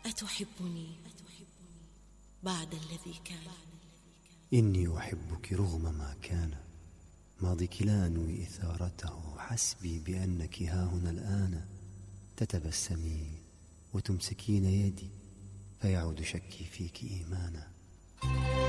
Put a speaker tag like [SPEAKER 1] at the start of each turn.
[SPEAKER 1] أتحبني بعد الذي كان؟
[SPEAKER 2] إني أحبك رغم ما كان، ماضيك لا أنوي إثارته، حسبي بأنك هاهنا الآن. تتبسمين وتمسكين يدي، فيعود شكي فيك إيمانا.